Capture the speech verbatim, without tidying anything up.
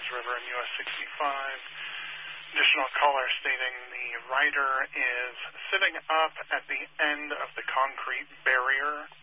River and U S sixty-five. Additional caller stating the rider is sitting up at the end of the concrete barrier